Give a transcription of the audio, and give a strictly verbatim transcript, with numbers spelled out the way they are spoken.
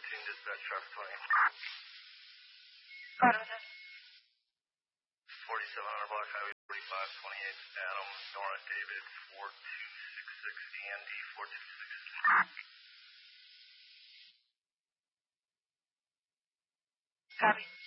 fifteen, dispatch traffic twenty. Roger with this. forty-seven hundred block highway forty-five twenty-eight, Adam, Nora, David, four two six six, E N D four two six. Copy.